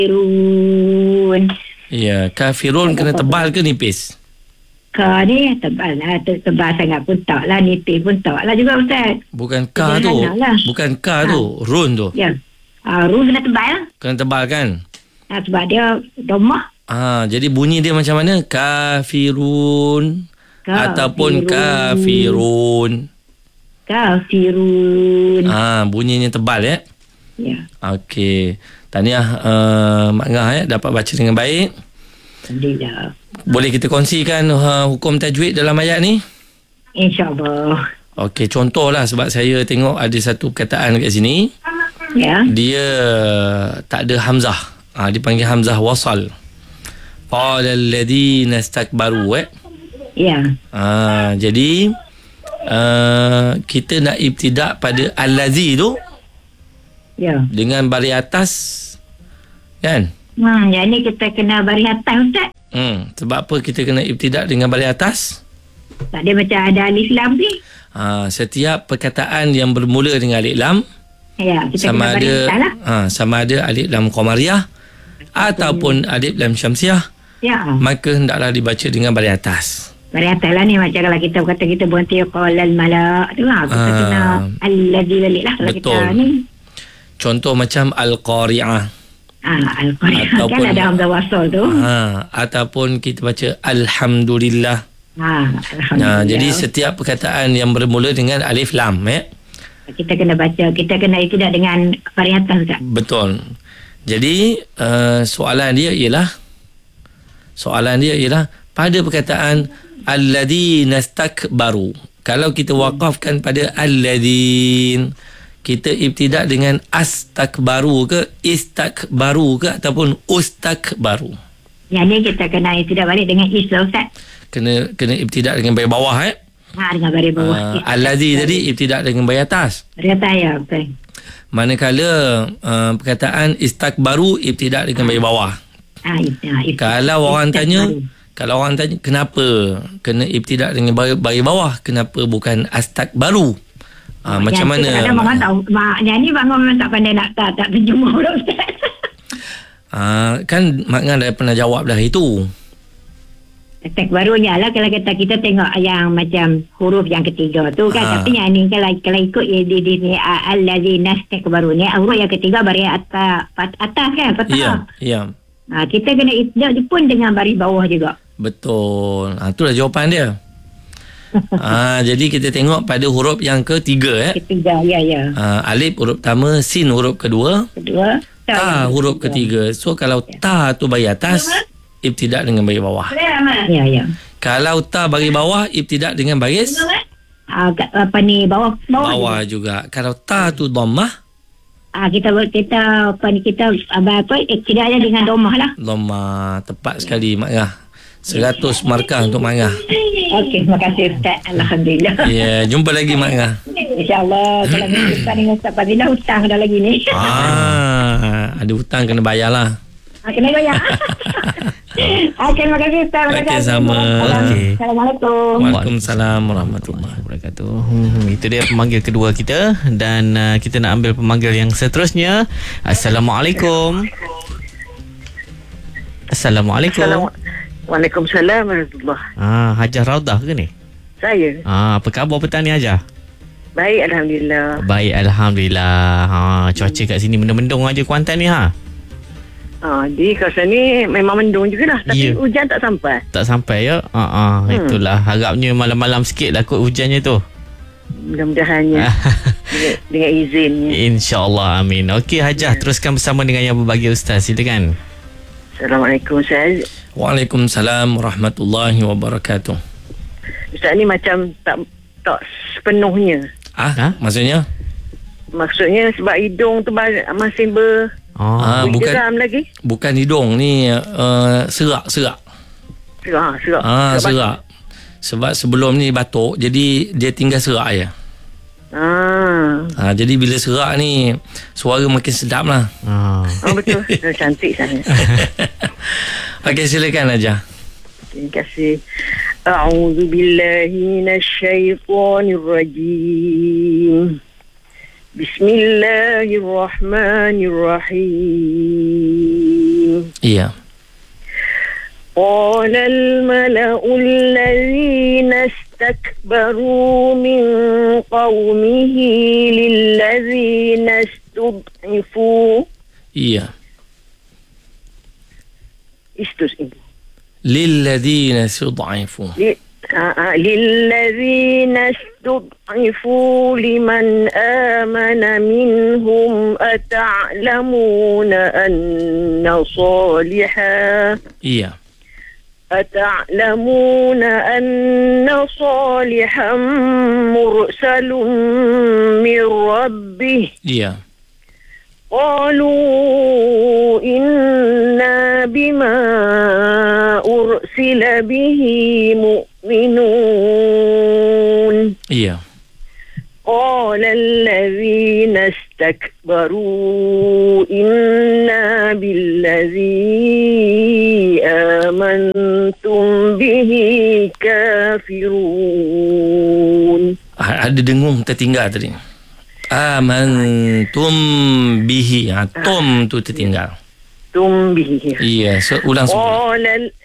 Kafirun. Ya, kafirun kena tebal ke nipis? Ka ni tebal lah. Tebal sangat pun tak lah. Nipis pun tak lah juga Ustaz. Bukan ka tu. Lah. Bukan ka tu. Run tu. Ya. Run kena tebal lah. Kena tebal kan? Sebab dia domah. Jadi bunyi dia macam mana? Kafirun. Ataupun kafirun. Kafirun. Bunyinya tebal ya? Ya. Okey. Tahniah Mak Ngah dapat baca dengan baik. Alhamdulillah. Boleh kita kongsikan hukum tajwid dalam ayat ni? InsyaAllah. Okey, contohlah sebab saya tengok ada satu perkataan kat sini. Ya. Dia tak ada hamzah. Dia panggil hamzah wasal. Qala alladhina istakbaru Ya. Jadi kita nak ibtidak pada allazi tu. Ya. Dengan baris atas kan? Yang ni kita kena baris atas Ustaz. Sebab apa kita kena ibtidak dengan baris atas? Tak ada macam ada alif lam ni. Setiap perkataan yang bermula dengan alif lam, ya, kita sama kena baris atas lah. Sama ada alif lam qamariyah ataupun alif lam syamsiah, ya, maka hendaklah dibaca dengan baris atas. Baris atas lah ni. Macam kalau kita kata kita berhenti qalal malak tu lah, kita kena allazi balik lah kalau betul. Kita ni. Contoh macam al-qari'ah. Al-qari'ah kan ada hamzah wasal tu. Ataupun kita baca alhamdulillah. Alhamdulillah. Jadi setiap perkataan yang bermula dengan alif lam kita kena baca, kita kena tidak dengan baris atas Ustaz. Betul. Jadi soalan dia ialah pada perkataan alladzina istakbaru, kalau kita waqafkan pada alladzin, kita ibtidak dengan astakbaru ke istakbaru ke ataupun ustakbaru? Yang ni kita kena ibtidak balik dengan is lah Ustaz. Kena ibtidak dengan baris bawah dengan baris bawah. Allazi tadi ibtidak dengan baris atas. Baris atas ya, betul. Manakala perkataan istakbaru ibtidak dengan baris bawah. Kalau orang tanya kenapa kena ibtidak dengan baris bawah, kenapa bukan astakbaru? Macam mana? Kadang-kadang Mak tahu. Yang ni Mak memang tak pandai nak tak terjemah dah Ustaz. Kan Mak Ngah dah pernah jawab dah itu. Barunya lah kalau kita tengok yang macam huruf yang ketiga tu kan. Tapi yang ni kalau ikut di allazina istakbaru ni, huruf yang ketiga baris atas kan, fathah. Ya. Kita kena ibtidak pun dengan baris bawah juga. Betul. Itulah jawapan dia. Jadi kita tengok pada huruf yang ketiga Ketiga, ya. Alif huruf pertama, sin huruf kedua, ta huruf ketiga. So kalau ta tu baris atas, ibtidak dengan baris bawah. Ya. Kalau ta baris bawah, ibtidak dengan baris bawah juga. Kalau ta tu dhammah, kita ibtidaknya dengan dhammah lah. Dhammah. Tepat sekali Mak Ngah. 100 markah untuk Mak Ngah. Okey, terima kasih Ustaz. Alhamdulillah. Ya, jumpa lagi Mak Ngah. InsyaAllah. Kalau kita dengan Ustaz Fadilah, hutang dah lagi ni. Ada hutang kena bayar lah. Kena bayar. Okey, terima kasih Ustaz. Okey, sama. Assalamualaikum. Waalaikumsalam warahmatullahi wabarakatuh. Itu dia pemanggil kedua kita. Dan kita nak ambil pemanggil yang seterusnya. Assalamualaikum. Waalaikumsalam warahmatullahi. Hajah Raudah ke ni? Saya. Apa khabar petang ni Hajah? Baik, Alhamdulillah. Cuaca kat sini mendung-mendung aja Kuantan ni Di kawasan ni memang mendung jugalah. Tapi hujan tak sampai. Tak sampai ya? Itulah. Harapnya malam-malam sikit lah kot hujannya tu. Mudah-mudahannya. dengan izinnya. InsyaAllah, amin. Okey Hajah, teruskan bersama dengan yang berbagi Ustaz. Silakan. Assalamualaikum Ustaz. Waalaikumsalam warahmatullahi wabarakatuh. Ustaz ni macam tak sepenuhnya. Maksudnya? Maksudnya sebab hidung tu masih bukan lagi. Bukan hidung ni, serak. Serak. Sebab sebelum ni batuk, jadi dia tinggal serak je. Jadi bila serak ni suara makin sedap lah. Betul. Cantik sangat. Okey, silakan aja. Terima kasih. A'udzu billahi minasyaitonir rajim. Bismillahirrahmanirrahim. Iya. قال الملأ الذين استكبروا من قومه للذين استضعفوا Iya. استضعفوا للذين استضعفوا. للذين استضعفوا لمن آمن منهم أتعلمون أن صالحا Iya. أتعلمون أن صالحا مرسل من ربه Iya. قالوا إنا بما أرسل به مؤمنون Iya. قال الذين استكبروا إنا بالذي آمنتم به كافرون. Ada dengung tertinggal tadi. Amantum bihi. Tom tu tertinggal. به Iya. So, ulang semula.